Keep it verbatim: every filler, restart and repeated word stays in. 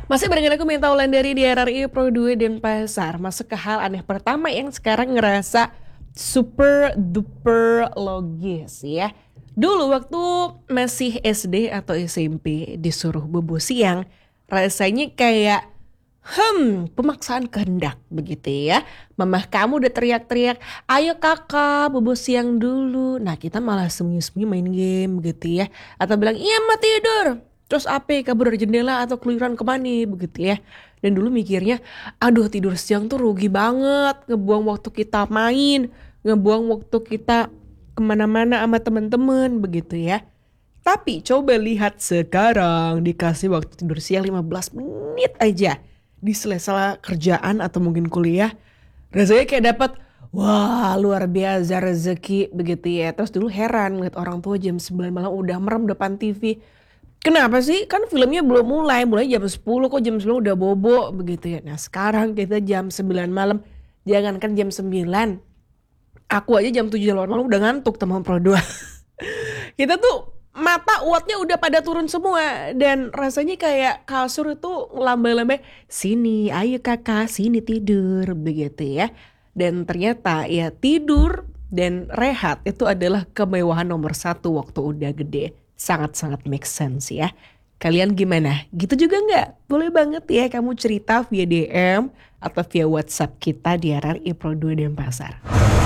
Masih barengan aku Minta Wulandari di R R I Pro dua Denpasar. Masuk ke hal aneh pertama yang sekarang ngerasa super duper logis ya. Dulu waktu masih S D atau S M P disuruh bobo siang, rasanya kayak hmm pemaksaan kehendak begitu ya. Mamah kamu udah teriak-teriak, ayo kakak bobo siang dulu. Nah kita malah sembunyi-sembunyi main game gitu ya. Atau bilang iya mau tidur. Terus apa kabur dari jendela atau keluyuran kemana begitu ya. Dan dulu mikirnya aduh tidur siang tuh rugi banget. Ngebuang waktu kita main. Ngebuang waktu kita kemana-mana sama teman-teman begitu ya. Tapi coba lihat sekarang dikasih waktu tidur siang lima belas menit aja. Di sela-sela kerjaan atau mungkin kuliah. Rasanya kayak dapat wah luar biasa rezeki begitu ya. Terus dulu heran ngeliat orang tua jam sembilan malam udah merem depan T V. Kenapa sih? Kan filmnya belum mulai, mulai jam sepuluh kok jam sepuluh udah bobo begitu ya. Nah sekarang kita jam sembilan malam, jangankan jam sembilan, aku aja jam tujuh malam udah ngantuk teman Pro dua. Kita tuh mata uatnya udah pada turun semua dan rasanya kayak kasur itu lambai-lambai, sini ayo kakak sini tidur begitu ya. Dan ternyata ya tidur dan rehat itu adalah kemewahan nomor satu waktu udah gede. Sangat-sangat make sense ya. Kalian gimana? Gitu juga nggak? Boleh banget ya kamu cerita via D M atau via WhatsApp kita di R R I Pro dua Denpasar.